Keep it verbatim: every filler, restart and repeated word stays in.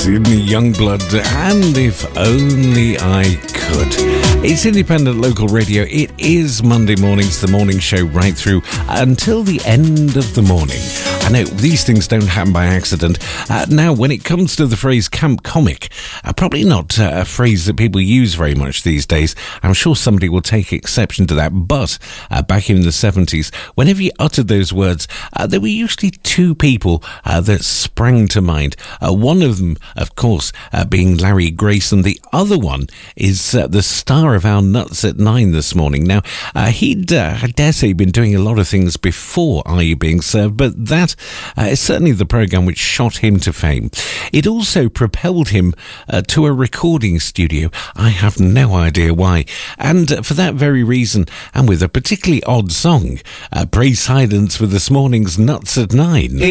in Youngblood, and If Only I Could. It's independent local radio. It is Monday mornings, the morning show right through until the end of the morning. I know these things don't happen by accident. Uh, now, when it comes to the phrase camp comic, uh, probably not uh, a phrase that people use very much these days. I'm sure somebody will take exception to that. But uh, back in the seventies, whenever you uttered those words, uh, there were usually two people uh, that sprang to mind. Uh, one of them, of course, uh, being Larry Grayson. The other one is uh, the star of our Nuts at Nine this morning. Now, uh, he'd, uh, I dare say, been doing a lot of things before Are You Being Served, but that uh, is certainly the programme which shot him to fame. It also propelled him uh, to a recording studio. I have no idea why. And uh, for that very reason, and with a particularly odd song, uh, praise silence for this morning's Nuts at Nine.